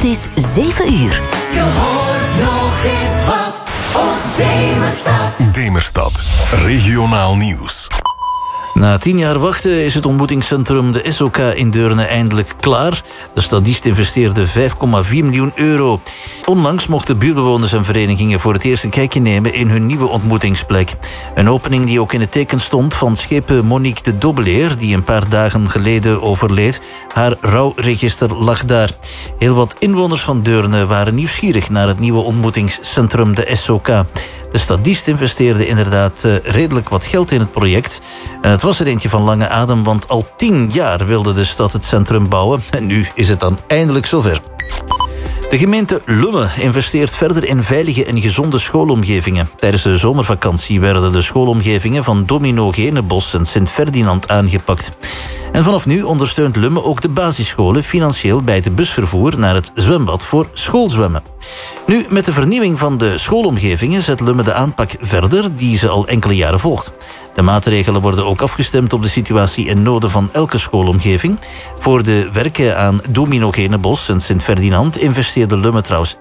Het is 7 uur. Je hoort nog eens wat op Demerstad. Demerstad, regionaal nieuws. Na 10 jaar wachten is het ontmoetingscentrum de SOK in Deurne eindelijk klaar. De stadist investeerde €5,4 miljoen. Onlangs mochten buurtbewoners en verenigingen voor het eerst een kijkje nemen in hun nieuwe ontmoetingsplek. Een opening die ook in het teken stond van schepen Monique de Dobbeleer, die een paar dagen geleden overleed. Haar rouwregister lag daar. Heel wat inwoners van Deurne waren nieuwsgierig naar het nieuwe ontmoetingscentrum de SOK. De stadist investeerde inderdaad redelijk wat geld in het project. En het was er eentje van lange adem, want al 10 jaar wilde de stad het centrum bouwen. En nu is het dan eindelijk zover. De gemeente Lummen investeert verder in veilige en gezonde schoolomgevingen. Tijdens de zomervakantie werden de schoolomgevingen van Domino Genebos en Sint-Ferdinand aangepakt. En vanaf nu ondersteunt Lummen ook de basisscholen financieel bij het busvervoer naar het zwembad voor schoolzwemmen. Nu, met de vernieuwing van de schoolomgevingen zet Lummen de aanpak verder die ze al enkele jaren volgt. De maatregelen worden ook afgestemd op de situatie en noden van elke schoolomgeving. Voor de werken aan Domino Genebos en Sint-Ferdinand investeerde Lummen trouwens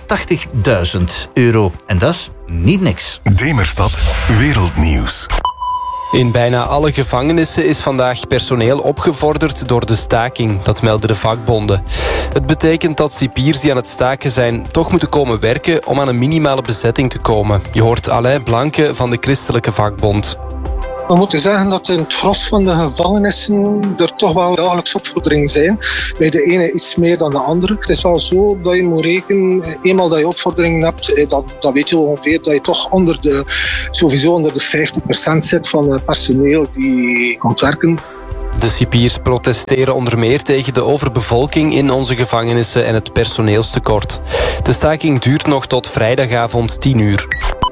€81.000. En dat is niet niks. Demerstad, wereldnieuws. In bijna alle gevangenissen is vandaag personeel opgevorderd door de staking. Dat melden de vakbonden. Het betekent dat cipiers die aan het staken zijn toch moeten komen werken om aan een minimale bezetting te komen. Je hoort Alain Blanke van de Christelijke Vakbond. We moeten zeggen dat in het gros van de gevangenissen er toch wel dagelijks opvorderingen zijn. Bij de ene iets meer dan de andere. Het is wel zo dat je moet rekenen, eenmaal dat je opvorderingen hebt, dan weet je ongeveer dat je toch sowieso onder de 50% zit van het personeel die komt werken. De cipiers protesteren onder meer tegen de overbevolking in onze gevangenissen en het personeelstekort. De staking duurt nog tot vrijdagavond 10 uur.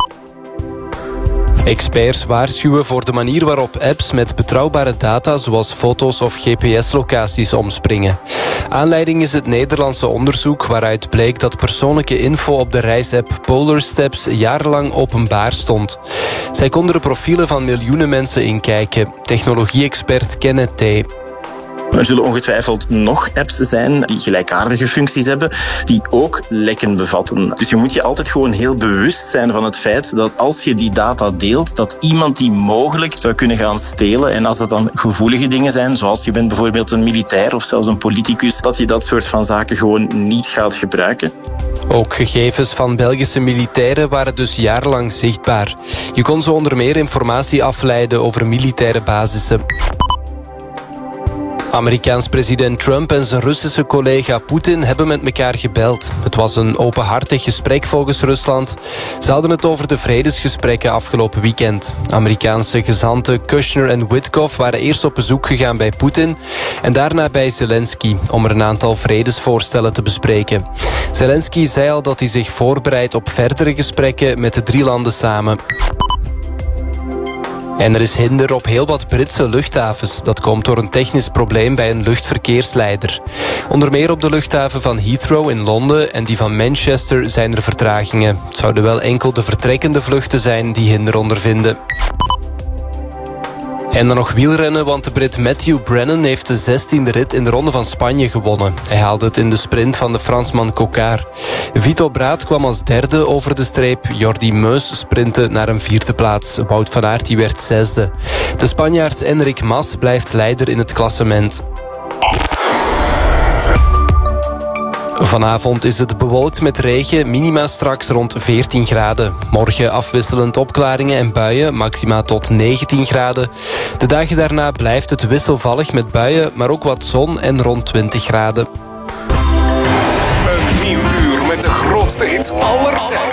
Experts waarschuwen voor de manier waarop apps met betrouwbare data zoals foto's of GPS-locaties omspringen. Aanleiding is het Nederlandse onderzoek waaruit bleek dat persoonlijke info op de reisapp Polar Steps jarenlang openbaar stond. Zij konden de profielen van miljoenen mensen inkijken. Technologie-expert Kenneth T. Er zullen ongetwijfeld nog apps zijn die gelijkaardige functies hebben, die ook lekken bevatten. Dus je moet je altijd gewoon heel bewust zijn van het feit dat als je die data deelt, dat iemand die mogelijk zou kunnen gaan stelen. En als dat dan gevoelige dingen zijn, zoals je bent bijvoorbeeld een militair of zelfs een politicus, dat je dat soort van zaken gewoon niet gaat gebruiken. Ook gegevens van Belgische militairen waren dus jarenlang zichtbaar. Je kon zo onder meer informatie afleiden over militaire basissen. Amerikaans president Trump en zijn Russische collega Poetin hebben met elkaar gebeld. Het was een openhartig gesprek volgens Rusland. Ze hadden het over de vredesgesprekken afgelopen weekend. Amerikaanse gezanten Kushner en Witkoff waren eerst op bezoek gegaan bij Poetin en daarna bij Zelensky om er een aantal vredesvoorstellen te bespreken. Zelensky zei al dat hij zich voorbereidt op verdere gesprekken met de 3 landen samen. En er is hinder op heel wat Britse luchthavens. Dat komt door een technisch probleem bij een luchtverkeersleider. Onder meer op de luchthaven van Heathrow in Londen en die van Manchester zijn er vertragingen. Het zouden wel enkel de vertrekkende vluchten zijn die hinder ondervinden. En dan nog wielrennen, want de Brit Matthew Brennan heeft de 16e rit in de Ronde van Spanje gewonnen. Hij haalde het in de sprint van de Fransman Coquard. Vito Braat kwam als derde over de streep. Jordi Meus sprintte naar een 4e plaats. Wout van Aert die werd 6e. De Spanjaard Enric Mas blijft leider in het klassement. Vanavond is het bewolkt met regen, minima straks rond 14 graden. Morgen afwisselend opklaringen en buien, maxima tot 19 graden. De dagen daarna blijft het wisselvallig met buien, maar ook wat zon en rond 20 graden. Een nieuw uur met de grootste hits aller tijden.